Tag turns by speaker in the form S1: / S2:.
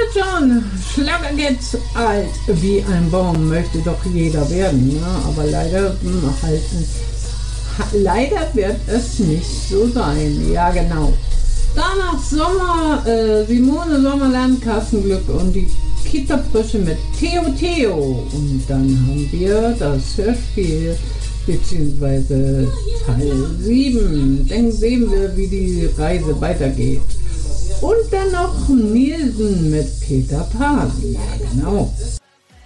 S1: hört schon, Schlager geht's alt. Wie ein Baum möchte doch jeder werden, ne? Aber leider leider wird es nicht so sein. Ja, genau. Danach Simone Sommerland, Kassenglück und die Kita-Frösche mit Theo. Und dann haben wir das Hörspiel beziehungsweise Teil 7. Dann sehen wir, wie die Reise weitergeht. Und dann noch Nielsen mit Peter Pan. Ja, genau.